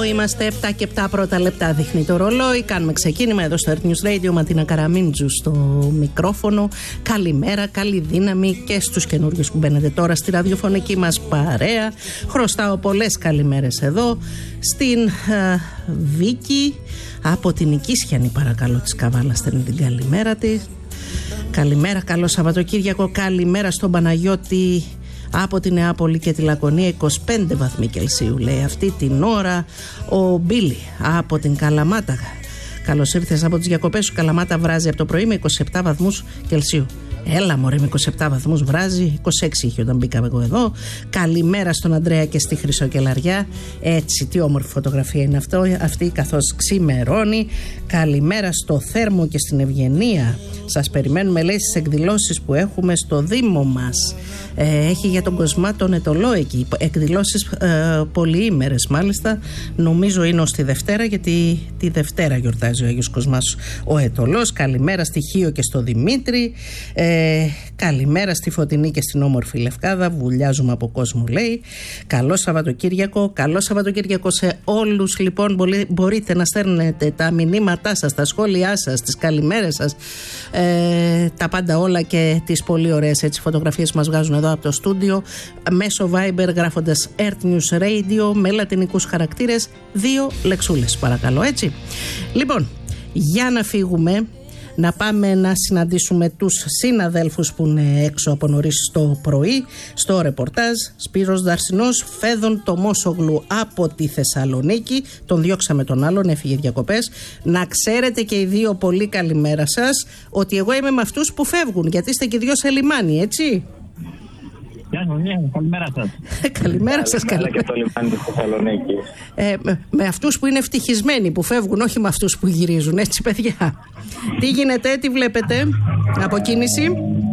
είμαστε, 7 και 7 πρώτα λεπτά δείχνει το ρολόι. Κάνουμε ξεκίνημα εδώ στο Earth News Radio. Ματίνα Καραμίντζου στο μικρόφωνο. Καλημέρα, καλή δύναμη και στους καινούριους που μπαίνετε τώρα στη ραδιοφωνική μας παρέα. Χρωστάω πολλές καλημέρες εδώ στην Βίκη από την Οικίσιανη, παρακαλώ, της Καβάλα. Στέλνει την καλημέρα της. Καλημέρα, καλό Σαββατοκύριακο. Καλημέρα στον Παναγιώτη από τη Νεάπολη και τη Λακωνία. 25 βαθμοί Κελσίου λέει αυτή την ώρα. Ο Μπίλι από την Καλαμάτα. Καλώς ήρθες από τις διακοπές σου. Καλαμάτα βράζει από το πρωί με 27 βαθμούς Κελσίου. Έλα μωρέ, με 27 βαθμούς βράζει. 26 είχε όταν μπήκαμε εγώ εδώ. Καλημέρα στον Ανδρέα και στη Χρυσοκελαριά. Έτσι, τι όμορφη φωτογραφία είναι αυτή καθώς ξημερώνει. Καλημέρα στο Θέρμο και στην Ευγενία. Σας περιμένουμε, λέει, στις εκδηλώσεις που έχουμε στο Δήμο μας. Έχει για τον Κοσμά τον Ετωλό εκεί εκδηλώσεις πολυήμερες, μάλιστα. Νομίζω είναι ως τη Δευτέρα, γιατί τη Δευτέρα γιορτάζει ο Άγιος Κοσμάς ο Ετωλός. Καλημέρα στη Χίο και στο Δημήτρη. Καλημέρα στη Φωτεινή και στην όμορφη Λευκάδα. Βουλιάζουμε από κόσμο, λέει. Καλό Σαββατοκύριακο. Καλό Σαββατοκύριακο σε όλους. Λοιπόν, μπορείτε να στέλνετε τα μηνύματά σας, τα σχόλιά σας, τις καλημέρες σας, τα πάντα όλα και τις πολύ ωραίες έτσι φωτογραφίες που μας βγάζουν εδώ από το στούντιο μέσω Viber γράφοντας Earth News Radio με λατινικούς χαρακτήρες, 2 λεξούλες παρακαλώ, έτσι. Λοιπόν, για να φύγουμε, να πάμε να συναντήσουμε τους συναδέλφους που είναι έξω από νωρίς το πρωί στο ρεπορτάζ. Σπύρος Δαρσινός, Φέδων Τομόσογλου από τη Θεσσαλονίκη. Τον διώξαμε τον άλλον, έφυγε διακοπές. Να ξέρετε και οι δύο, πολύ καλημέρα σας, ότι εγώ είμαι με αυτούς που φεύγουν, γιατί είστε και οι δυο σε λιμάνι, έτσι. Γεια σας, καλημέρα σας. Καλημέρα σας, καλημέρα. Και το λιμάνι της Θεσσαλονίκης. Με αυτούς που είναι ευτυχισμένοι που φεύγουν, όχι με αυτούς που γυρίζουν, έτσι παιδιά. Τι γίνεται, τι βλέπετε από κίνηση?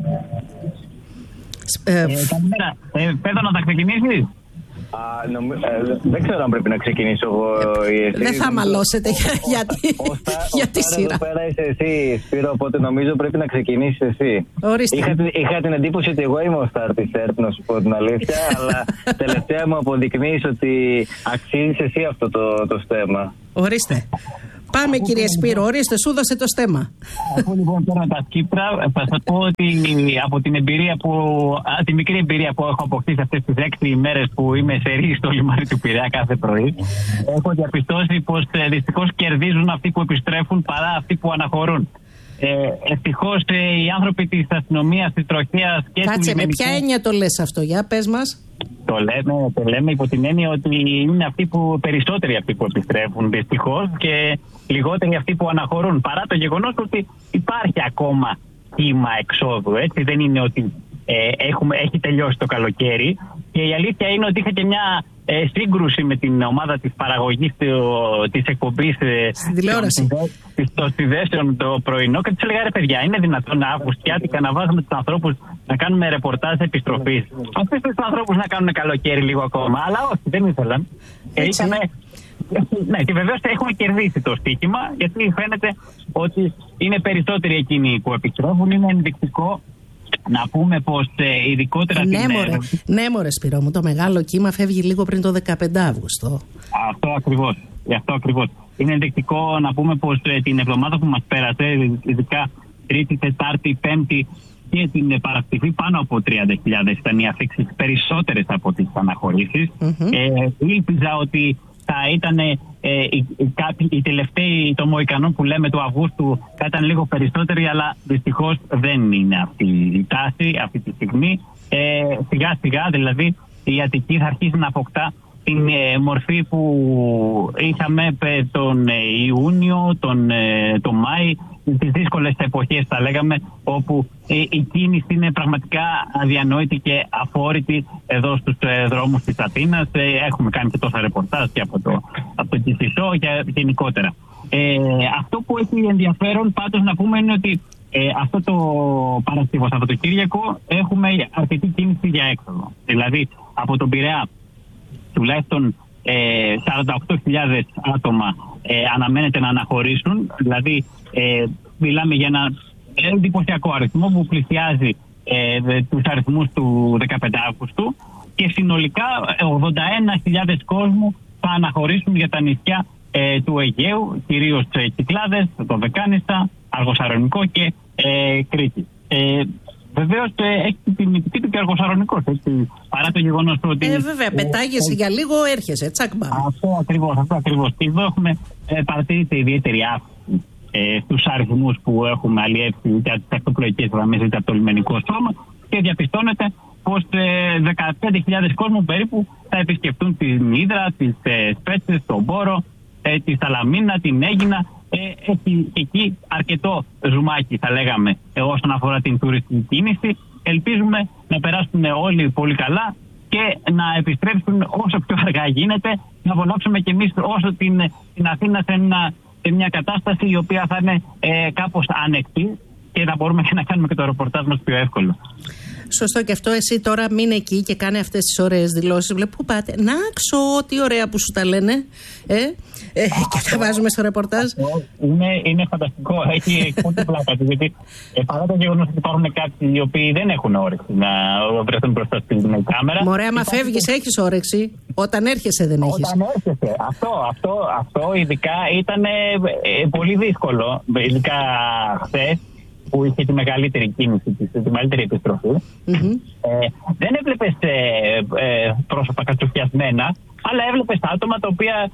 Καλημέρα. Πέτω να τα ξεκινήσεις? Δεν ξέρω αν πρέπει να ξεκινήσω εγώ ή εσύ. Δεν θα μαλώσετε για τη σειρά. Εδώ πέρα είσαι εσύ, Σπύρο, οπότε νομίζω πρέπει να ξεκινήσεις εσύ. Ορίστε. Είχα την εντύπωση ότι εγώ είμαι ο στάρ της ΕΡΤ, να σου πω την αλήθεια, αλλά τελευταία μου αποδεικνύεις ότι αξίζεις εσύ αυτό το στέμα. Ορίστε. Πάμε κύριε Σπύρο, ορίστε, σου δώσε το στέμα. Αφού λοιπόν τώρα τα Κύπρα, θα σας πω ότι από τη μικρή εμπειρία που έχω αποκτήσει αυτές τις 6 ημέρες που είμαι σερί στο λιμάνι του Πειραιά κάθε πρωί, έχω διαπιστώσει πως δυστυχώς κερδίζουν αυτοί που επιστρέφουν παρά αυτοί που αναχωρούν. Ευτυχώς οι άνθρωποι της αστυνομίας, της τροχέας και του Κάτσε, με ποια έννοια το λες αυτό, για πες μας. Το λέμε υπό την έννοια ότι είναι περισσότεροι αυτοί που επιστρέφουν δυστυχώς και λιγότεροι αυτοί που αναχωρούν, παρά το γεγονός ότι υπάρχει ακόμα κύμα εξόδου, έτσι. Δεν είναι ότι έχει τελειώσει το καλοκαίρι, και η αλήθεια είναι ότι είχα και μια σύγκρουση με την ομάδα της παραγωγής της εκπομπής στην τηλεόραση των συνδέσεων το πρωινό, και τους έλεγα, ρε παιδιά, είναι δυνατόν αυγουστιάτικα να βάζουμε τους ανθρώπους να κάνουμε ρεπορτάζ επιστροφής? Αφήστε τους ανθρώπους να κάνουν καλοκαίρι λίγο ακόμα, αλλά όχι, δεν ήθελαν. Ναι, και βεβαίως έχουμε κερδίσει το στοίχημα, γιατί φαίνεται ότι είναι περισσότεροι εκείνοι που επιστρέφουν. Είναι ενδεικτικό να πούμε πως ειδικότερα... Ναι μωρέ Σπύρο μου, το μεγάλο κύμα φεύγει λίγο πριν το 15 Αύγουστο. Αυτό ακριβώς. Είναι ενδεικτικό να πούμε πως την εβδομάδα που μας πέρασε, ειδικά Τρίτη, Τετάρτη, Πέμπτη και την Παρασκευή, πάνω από 30.000 ήταν οι αφήξεις, περισσότερες από τις αναχωρήσεις. Ήλπιζα ότι θα ήταν οι τελευταίοι των Μοϊκανών που λέμε του Αυγούστου θα ήταν λίγο περισσότεροι, αλλά δυστυχώς δεν είναι αυτή η τάση αυτή τη στιγμή. Σιγά σιγά δηλαδή η Αττική θα αρχίσει να αποκτά την μορφή που είχαμε τον Ιούνιο, τον Μάη, τις δύσκολες εποχές θα λέγαμε, όπου η κίνηση είναι πραγματικά αδιανόητη και αφόρητη εδώ στους δρόμους της Αθήνας. Έχουμε κάνει και τόσα ρεπορτάζ και από το Κηφισό και γενικότερα. Αυτό που έχει ενδιαφέρον πάντως να πούμε είναι ότι αυτό το Παρασκευό Σαββατοκύριακο έχουμε αρκετή κίνηση για έξοδο. Δηλαδή από τον Πειραιά τουλάχιστον 48.000 άτομα αναμένεται να αναχωρήσουν. Δηλαδή μιλάμε για ένα εντυπωσιακό αριθμό που πλησιάζει τους αριθμούς του 15 Αύγουστου, και συνολικά 81.000 κόσμου θα αναχωρήσουν για τα νησιά του Αιγαίου, κυρίως Κυκλάδες, το Βεκάνισσα, Αργοσαρονικό και Κρήτη. Βεβαίως έχει τη μυθική του και Αργοσαρονικός, παρά το γεγονός ότι... βέβαια, πετάγεσαι για λίγο, έρχεσαι, τσακμπά. Αυτό ακριβώς. Και εδώ έχουμε παρατηρείται ιδιαίτερη αύξηση στους αριθμούς που έχουμε αλλιεύσει είτε από τις ακτοπλοϊκές γραμμές είτε από το λιμενικό σώμα, και διαπιστώνεται πως 15.000 κόσμου περίπου θα επισκεφτούν την Ύδρα, τις Σπέτσες, τον Πόρο, τη Σαλαμίνα, την Αίγινα. Έχει εκεί αρκετό ζουμάκι, θα λέγαμε, όσον αφορά την τουριστική κίνηση. Ελπίζουμε να περάσουν όλοι πολύ καλά και να επιστρέψουν όσο πιο αργά γίνεται, να βολέψουμε κι εμείς όσο την Αθήνα σε μια κατάσταση η οποία θα είναι κάπως ανεκτή και θα μπορούμε να κάνουμε και το ρεπορτάζ μας πιο εύκολο. Σωστό και αυτό. Εσύ τώρα μείνε εκεί και κάνε αυτές τις ωραίες δηλώσεις. Βλέπω πού πάτε. Να ξέρω τι ωραία που σου τα λένε. Και τα βάζουμε στο ρεπορτάζ. Είναι φανταστικό. Έχει πολύ πλάκα. Γιατί παρά το γεγονός ότι υπάρχουν κάποιοι οι οποίοι δεν έχουν όρεξη να βρεθούν μπροστά στην κάμερα. Μωρέ, άμα φεύγεις έχεις όρεξη. Όταν έρχεσαι δεν έχεις. Όταν έρχεσαι. Αυτό ειδικά ήταν πολύ δύσκολο. Ειδικά χθες, που είχε τη μεγαλύτερη κίνηση, τη μεγαλύτερη επιστροφή. Δεν έβλεπες πρόσωπα κατσουφιασμένα, αλλά έβλεπες άτομα τα οποία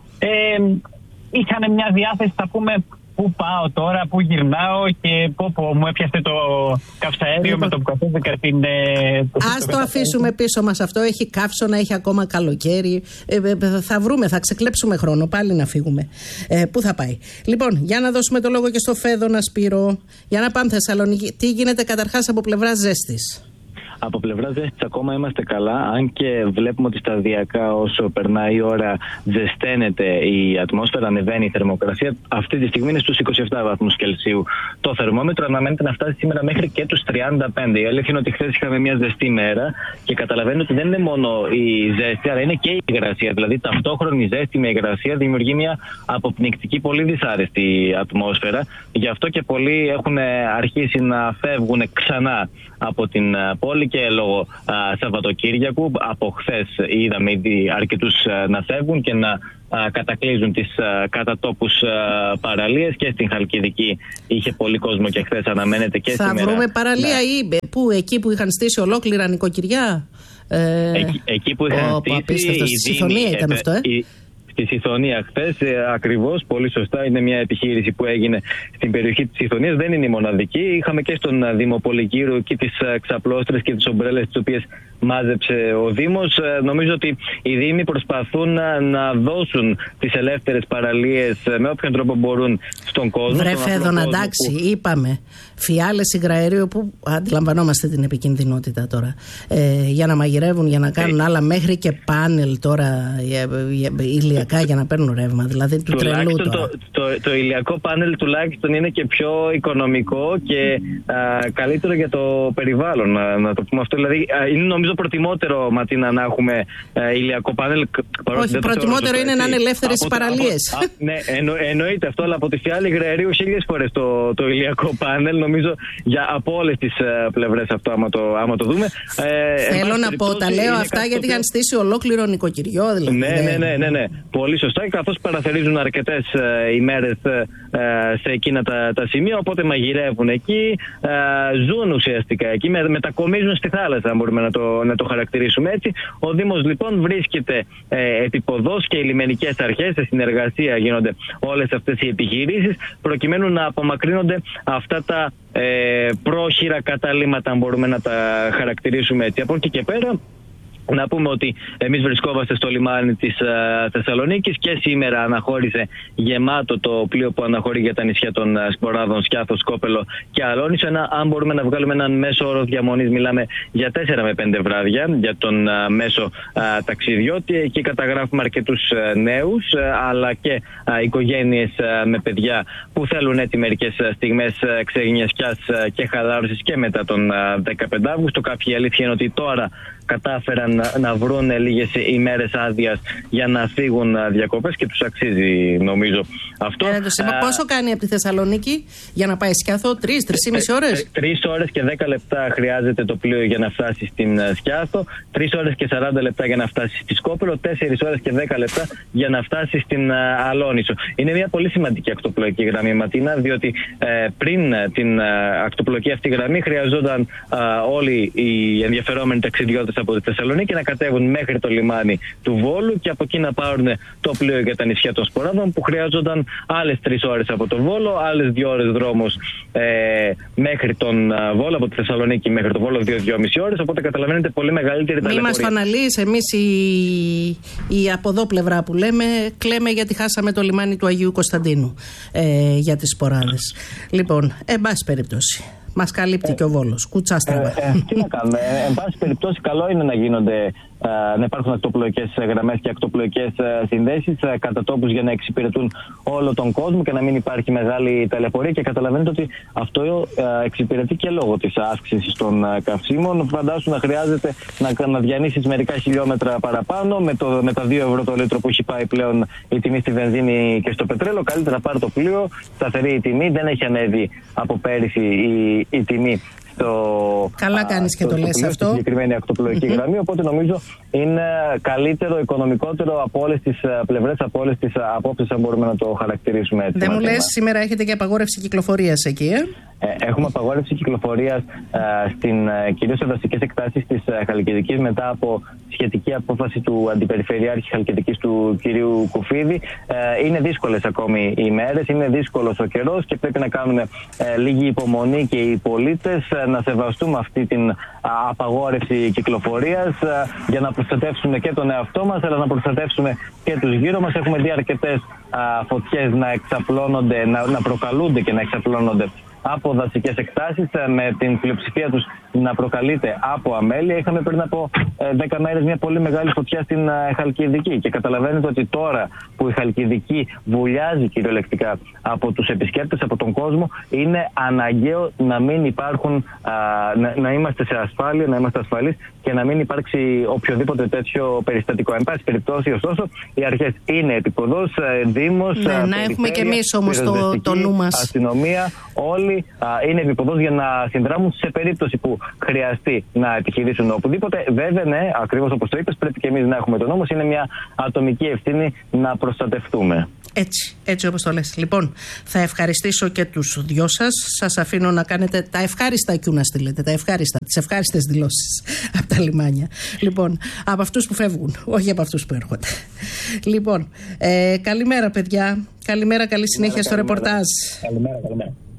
είχαν μια διάθεση, θα πούμε, πού πάω τώρα, πού γυρνάω και μου έπιασε το καυσαέριο με το που καθίστηκα την... Ας το αφήσουμε πίσω μας αυτό, έχει καύσωνα, έχει ακόμα καλοκαίρι, θα βρούμε, θα ξεκλέψουμε χρόνο πάλι να φύγουμε. Πού θα πάει? Λοιπόν, για να δώσουμε το λόγο και στο Φέδωνα Σπύρο, για να πάμε Θεσσαλονίκη. Τι γίνεται καταρχάς από πλευράς ζέστης? Από πλευρά ζέστης ακόμα είμαστε καλά, αν και βλέπουμε ότι σταδιακά όσο περνάει η ώρα ζεσταίνεται η ατμόσφαιρα, ανεβαίνει η θερμοκρασία. Αυτή τη στιγμή είναι στους 27 βαθμούς Κελσίου. Το θερμόμετρο αναμένεται να φτάσει σήμερα μέχρι και τους 35. Η αλήθεια είναι ότι χθες είχαμε μια ζεστή μέρα και καταλαβαίνετε ότι δεν είναι μόνο η ζέστη, αλλά είναι και η υγρασία. Δηλαδή ταυτόχρονη ζέστη με υγρασία δημιουργεί μια αποπνικτική, πολύ δυσάρεστη ατμόσφαιρα. Γι' αυτό και πολλοί έχουν αρχίσει να φεύγουν ξανά από την πόλη και λόγω Σαββατοκύριακου. Από χθες είδαμε ήδη αρκετούς να φεύγουν και να κατακλείζουν τις κατά τόπους παραλίες, και στην Χαλκιδική είχε πολύ κόσμο και χθες αναμένεται και σήμερα. Θα βρούμε παραλία ή εκεί που είχαν στήσει ολόκληρα νοικοκυριά? Εκεί που είχαν στήσει. Στη Σιθωνία ήταν αυτό, Στη Σιθωνία χθες, ακριβώς, πολύ σωστά, είναι μια επιχείρηση που έγινε στην περιοχή της Σιθωνίας. Δεν είναι η μοναδική. Είχαμε και στον Δήμο Πολυκύρου και τις ξαπλώστρες και τις ομπρέλες τις οποίες μάζεψε ο Δήμος. Νομίζω ότι οι Δήμοι προσπαθούν να δώσουν τις ελεύθερες παραλίες με όποιον τρόπο μπορούν στον κόσμο. Βρε Φέδωνα, εντάξει, είπαμε. Φιάλες υγραερίου, που αντιλαμβανόμαστε την επικινδυνότητα τώρα. Για να μαγειρεύουν, για να κάνουν άλλα, μέχρι και πάνελ τώρα ηλιακά για να παίρνουν ρεύμα. Δηλαδή του τρελού τώρα. Το ηλιακό πάνελ τουλάχιστον είναι και πιο οικονομικό και καλύτερο για το περιβάλλον, να το πούμε αυτό. Δηλαδή είναι νομίζω προτιμότερο, Ματίνα, να έχουμε ηλιακό πάνελ. Όχι, προτιμότερο είναι να είναι ελεύθερες οι παραλίες. Ναι, εννοείται αυτό, αλλά από τη φιάλη υγραερίου 1000 φορές το ηλιακό πάνελ, νομίζω, από όλες τις πλευρές αυτό, άμα το δούμε. Θέλω να πω, τα λέω αυτά γιατί είχαν στήσει ολόκληρο νοικοκυριό, δηλαδή. Ναι. Πολύ σωστά, καθώς παραθερίζουν αρκετές ημέρες σε εκείνα τα σημεία, οπότε μαγειρεύουν εκεί, ζουν ουσιαστικά εκεί, μετακομίζουν στη θάλασσα, αν μπορούμε να το χαρακτηρίσουμε έτσι. Ο Δήμος λοιπόν βρίσκεται επίποδος και οι λιμενικές αρχές, σε συνεργασία γίνονται όλες αυτές οι επιχειρήσεις, προκειμένου να απομακρύνονται αυτά τα πρόχειρα καταλύματα, αν μπορούμε να τα χαρακτηρίσουμε έτσι. Από εκεί και πέρα, να πούμε ότι εμείς βρισκόμαστε στο λιμάνι της Θεσσαλονίκης και σήμερα αναχώρησε γεμάτο το πλοίο που αναχωρεί για τα νησιά των Σποράδων, Σκιάθος, Σκόπελο και Αλόνισο. Αν μπορούμε να βγάλουμε έναν μέσο όρο διαμονής, μιλάμε για 4 με 5 βράδια για τον μέσο ταξιδιώτη. Εκεί καταγράφουμε αρκετούς νέους, αλλά και οικογένειες με παιδιά που θέλουν έτσι μερικές στιγμές ξεγνιασκιάς και χαλάρωσης και μετά τον 15 Αύγουστο. Κάποιοι, αλήθεια είναι ότι τώρα κατάφεραν να βρουν λίγες ημέρες άδειας για να φύγουν διακοπές και τους αξίζει, νομίζω αυτό. Πόσο κάνει από τη Θεσσαλονίκη για να πάει Σκιάθο, 3-3,5 ώρες? 3 ώρες και 10 λεπτά χρειάζεται το πλοίο για να φτάσει στην Σκιάθο, 3 ώρες και 40 λεπτά για να φτάσει στη Σκόπελο, 4 ώρες και 10 λεπτά για να φτάσει στην Αλόνισο. Είναι μια πολύ σημαντική ακτοπλοϊκή γραμμή, Ματίνα, διότι πριν την ακτοπλοϊκή αυτή γραμμή χρειαζόταν όλοι οι ενδιαφερόμενοι ταξιδιώτες από τη Θεσσαλονίκη να κατέβουν μέχρι το λιμάνι του Βόλου και από εκεί να πάρουν το πλοίο για τα νησιά των Σποράδων, που χρειάζονταν άλλες 3 ώρες από το Βόλο, άλλες 2 ώρες δρόμος μέχρι τον Βόλο, από τη Θεσσαλονίκη μέχρι το Βόλο 2-2,5 ώρες. Οπότε καταλαβαίνετε πολύ μεγαλύτερη ταλαιπωρία. Μη μας το αναλύεις, εμείς η από εδώ πλευρά που κλαίμε γιατί χάσαμε το λιμάνι του Αγίου Κωνσταντίνου για τις Σποράδες. Λοιπόν, εν πάση περιπτώσει, μας καλύπτει και ο Βόλος. Κουτσάστραβα. Τι να κάνουμε. Εν πάση περιπτώσει, καλό είναι να υπάρχουν ακτοπλοϊκές γραμμές και ακτοπλοϊκές συνδέσεις κατά τόπους για να εξυπηρετούν όλο τον κόσμο και να μην υπάρχει μεγάλη ταλαιπωρία. Και καταλαβαίνετε ότι αυτό εξυπηρετεί και λόγω της αύξησης των καυσίμων. Φαντάσου να χρειάζεται να διανύσεις μερικά χιλιόμετρα παραπάνω με τα 2 ευρώ το λίτρο που έχει πάει πλέον η τιμή στη βενζίνη και στο πετρέλαιο. Καλύτερα πάρει το πλοίο, σταθερή η τιμή, δεν έχει ανέβει από πέρυσι η τιμή. Καλά κάνεις και το λες αυτό. Στη συγκεκριμένη ακτοπλοϊκή γραμμή, οπότε νομίζω είναι καλύτερο, οικονομικότερο από όλες τις πλευρές, από όλες τις απόψεις, αν μπορούμε να το χαρακτηρίσουμε έτσι. Δεν μου λες, σήμερα έχετε και απαγόρευση κυκλοφορίας εκεί, Έχουμε απαγόρευση κυκλοφορίας κυρίως σε δασικές εκτάσεις της Χαλκιδικής μετά από σχετική απόφαση του Αντιπεριφερειάρχη Χαλκιδικής του κυρίου Κουφίδη. Είναι δύσκολες ακόμη οι ημέρες, είναι δύσκολος ο καιρός και πρέπει να κάνουμε λίγη υπομονή και οι πολίτες να σεβαστούμε αυτή την απαγόρευση κυκλοφορίας για να προστατεύσουμε και τον εαυτό μας, αλλά να προστατεύσουμε και τους γύρω μας. Έχουμε δει αρκετές φωτιές να εξαπλώνονται, να προκαλούνται και να εξαπλώνονται από δασικές εκτάσεις, με την πλειοψηφία τους να προκαλείται από αμέλεια. Είχαμε πριν από 10 μέρες μια πολύ μεγάλη φωτιά στην Χαλκιδική και καταλαβαίνετε ότι τώρα που η Χαλκιδική βουλιάζει κυριολεκτικά από τους επισκέπτες, από τον κόσμο, είναι αναγκαίο να μην υπάρχουν, να είμαστε σε ασφάλεια, να είμαστε ασφαλείς και να μην υπάρξει οποιοδήποτε τέτοιο περιστατικό. Εν πάση περιπτώσει, ωστόσο, οι αρχές είναι επικοδός, Δήμος, να έχουμε και εμείς όμως το νου μας. Αστυνομία, όλοι είναι επίποδος για να συνδράμουν σε περίπτωση που χρειαστεί να επιχειρήσουν οπουδήποτε. Βέβαια, ναι, ακριβώς όπως το είπες, πρέπει και εμείς να έχουμε τον νόμο. Είναι μια ατομική ευθύνη να προστατευτούμε. Έτσι όπως το λες. Λοιπόν, θα ευχαριστήσω και τους δυο σας. Σας αφήνω να κάνετε τα ευχάριστα κιού να στείλετε, τις ευχάριστες δηλώσεις από τα λιμάνια. Λοιπόν, από αυτούς που φεύγουν, όχι από αυτούς που έρχονται. Λοιπόν, καλημέρα παιδιά. Καλημέρα, καλή συνέχεια στο ρεπορτάζ. Καλημέρα.